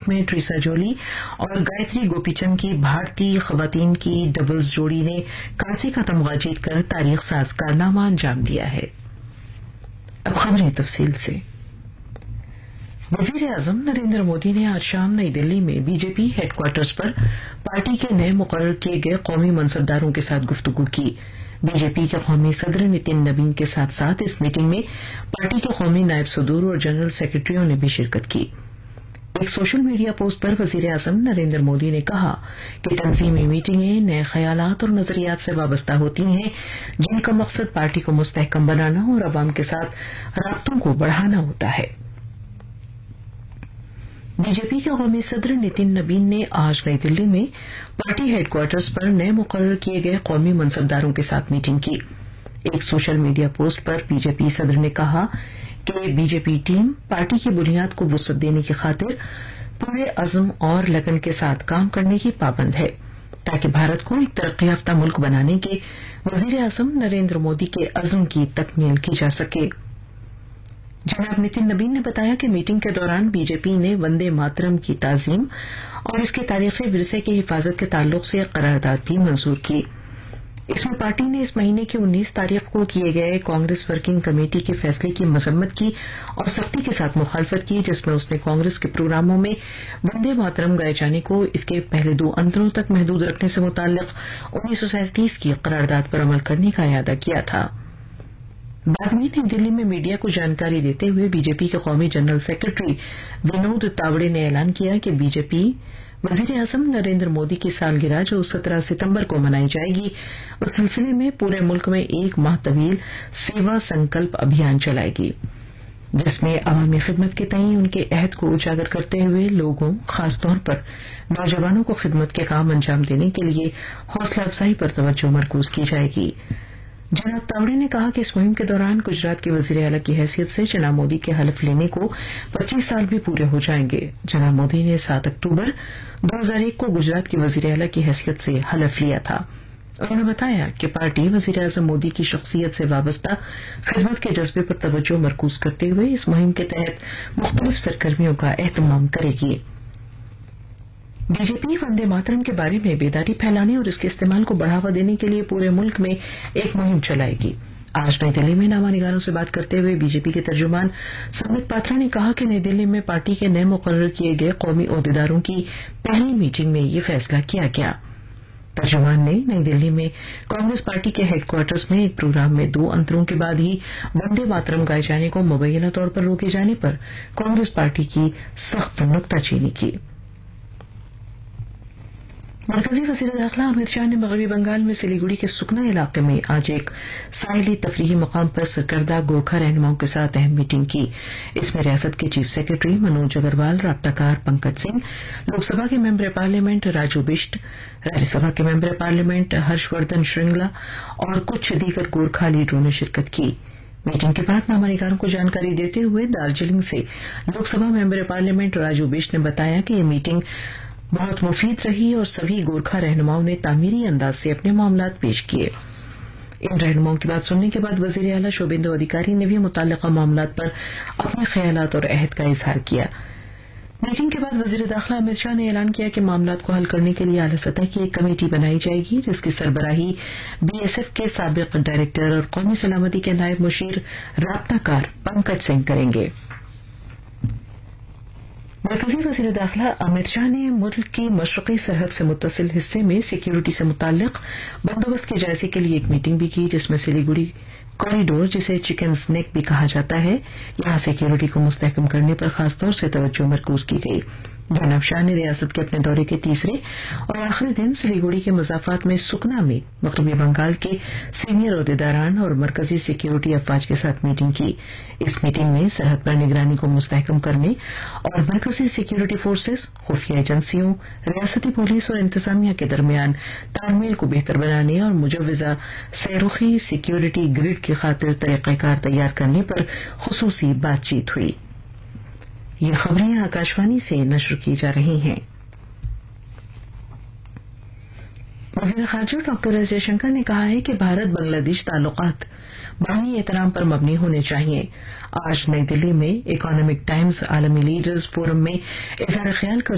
में ट्रीसा जोली और गायत्री गोपीचंद की भारतीय खवातीन की डबल्स जोड़ी ने कांसे का तमगा जीतकर तारीख साज कारनामा अंजाम दिया है। अब खबरें तफसील से। वजीर आजम नरेंद्र मोदी ने आज शाम नई दिल्ली में बीजेपी हेडक्वार्टर्स पर पार्टी के नए मुकर्रर किए गए कौमी मनसबदारों के साथ गुफ्तगू की। बीजेपी के कौमी सदर नितिन नबीन के साथ साथ इस मीटिंग में पार्टी के कौमी नायब सदूर और जनरल सेक्रेटरियों ने भी शिरकत की। एक सोशल मीडिया पोस्ट पर वजीर आजम नरेंद्र मोदी ने कहा कि तंजीमी मीटिंगें नए ख्यालात और नजरियात से वाबस्ता होती हैं, जिनका मकसद पार्टी को मुस्तहकम बनाना और अवाम के साथ राब्तों को बढ़ाना होता है। बीजेपी के कौमी सदर नितिन नबीन ने आज नई दिल्ली में पार्टी हेडक्वार्टर्स पर नए मुकर्रर किए गए कौमी मनसबदारों के साथ मीटिंग की। एक सोशल मीडिया पोस्ट पर बीजेपी सदर ने कहा कि बीजेपी टीम पार्टी की बुनियाद को वुसअत देने की खातिर पूरे अज़्म और लगन के साथ काम करने की पाबंद है, ताकि भारत को एक तरक्की याफ्ता मुल्क बनाने के वजीर आज़म नरेंद्र मोदी के अज़्म की तकमील की जा सके। जनाब नितिन नबीन ने बताया कि मीटिंग के दौरान बीजेपी ने वंदे मातरम की ताजीम और इसके तारीखी विरसे की हिफाजत के ताल्लुक से करारदाद भी मंजूर की। इसमें पार्टी ने इस महीने की 19 तारीख को किए गए कांग्रेस वर्किंग कमेटी के फैसले की मजम्मत की और सख्ती के साथ मुखालफत की, जिसमें उसने कांग्रेस के प्रोग्रामों में वंदे मातरम गाए जाने को इसके पहले 2 अंतरों तक महदूद रखने से मुताल्लिक 1937 की करारदाद पर अमल करने का इरादा किया था। बाद में नई दिल्ली में मीडिया को जानकारी देते हुए बीजेपी के कौमी जनरल सेक्रेटरी विनोद तावड़े ने ऐलान किया कि बीजेपी वजीर आजम नरेंद्र मोदी की सालगिरह जो 17 सितंबर को मनाई जाएगी, उस सिलसिले में पूरे मुल्क में 1 माह तवील सेवा संकल्प अभियान चलाएगी, जिसमें अवामी खिदमत के तईं उनके अहद को उजागर करते हुए लोगों, खासतौर पर नौजवानों को खिदमत के काम अंजाम देने के लिए हौसला अफजाई पर तवज्जो मरकूज की जाएगी। जनाब तावड़े ने कहा कि इस मुहिम के दौरान गुजरात के वजीर आला की हैसियत से जनाब मोदी के हलफ लेने को 25 साल भी पूरे हो जाएंगे। जनाब मोदी ने 7 अक्टूबर 2001 को गुजरात के वजीर आला की हैसियत से हलफ लिया था। उन्होंने बताया कि पार्टी वजीर आजम मोदी की शख्सियत से वाबस्ता खिदमत के जज्बे पर तवज्जो मरकूज करते हुए इस मुहिम के तहत मुख्तलिफ सरगर्मियों का एहतमाम करेगी। बीजेपी वंदे मातरम के बारे में बेदारी फैलाने और इसके इस्तेमाल को बढ़ावा देने के लिए पूरे मुल्क में एक मुहिम चलाएगी। आज नई दिल्ली में नामा निगारों से बात करते हुए बीजेपी के तर्जुमान संबित पात्रा ने कहा कि नई दिल्ली में पार्टी के नए मुकर्रर किए गए कौमी ओहदेदारों की पहली मीटिंग में यह फैसला किया गया। तर्जुमान ने नई दिल्ली में कांग्रेस पार्टी के हेडक्वार्टर्स में एक प्रोग्राम में 2 अंतरों के बाद ही वंदे मातरम गाए जाने को मुबैना तौर पर रोके जाने पर कांग्रेस पार्टी की सख्त नुक्ताचीनी की। मरकजी वज़ीर दाखिला अमित शाह ने मगरबी बंगाल में सिलीगुड़ी के सुकना इलाके में आज एक साहिली तफरीही मकाम पर सरकर्दा गोरखा रहनुमाओं के साथ अहम मीटिंग की। इसमें रियासत के चीफ सेक्रेटरी मनोज अग्रवाल, राब्ताकार पंकज सिंह, लोकसभा के मेंबर पार्लियामेंट राजू बिष्ट, राज्यसभा के मेंबर पार्लियामेंट हर्षवर्धन श्रृंगला और कुछ दीगर गोरखा लीडरों ने शिरकत की। मीटिंग के बाद नामानिगारों को जानकारी देते हुए दार्जिलिंग से लोकसभा मेंबर पार्लियामेंट राजू बिष्ट ने बताया कि यह मीटिंग बहुत मुफीद रही और सभी गोरखा रहनुमाओं ने तामीरी अंदाज से अपने मामलात पेश किए। इन रहनुमाओं की बात सुनने के बाद वजीर आला शोभेंदु अधिकारी ने भी मुताल्लिका मामलात पर अपने ख्यालात और अहद का इजहार किया। मीटिंग के बाद वजीर दाखिला अमित शाह ने ऐलान किया कि मामलात को हल करने के लिए आला सतह की एक कमेटी बनाई जाएगी, जिसकी सरबराही बीएसएफ के साबिक डायरेक्टर और कौमी सलामती के नायब मुशीर राब्ताकार पंकज सिंह करेंगे। मरकजी वज़ीर दाखिला अमित शाह ने मुल्क की मशरक़ी सरहद से मुत्तसिल हिस्से में सिक्योरिटी से मुताल्लिक बंदोबस्त के जायजे के लिए एक मीटिंग भी की, जिसमें सिलीगुड़ी कॉरिडोर, जिसे चिकन स्नेक भी कहा जाता है, यहां सिक्योरिटी को मुस्तहकम करने पर खासतौर से तवज्जो मरकूज की गई। जनाब शाह ने रियासत के अपने दौरे के तीसरे और आखिरी दिन सिलीगुड़ी के मुजाफात में सुकना में मगरबी बंगाल के सीनियर ओहदेदारान और मरकजी सिक्योरिटी अफवाज के साथ मीटिंग की। इस मीटिंग में सरहद पर निगरानी को मुस्तहकम करने और मरकजी सिक्योरिटी फोर्सेस, खुफिया एजेंसियों, रियासती पुलिस और इंतजामिया के दरमियान तालमेल को बेहतर बनाने और मुजव्वजा सैरुखी सिक्योरिटी ग्रिड की खातिर तरीक़ाकार तैयार करने पर खुसूसी बातचीत हुई। ये खबरें आकाशवाणी से नश्र की जा रही हैं। वज़ीर ख़ारजा डॉक्टर एस जयशंकर ने कहा है कि भारत बांग्लादेश ताल्लुकात बानी एहतराम पर मबनी होने चाहिए। आज नई दिल्ली में इकोनॉमिक टाइम्स आलमी लीडर्स फोरम में इज़हार ख्याल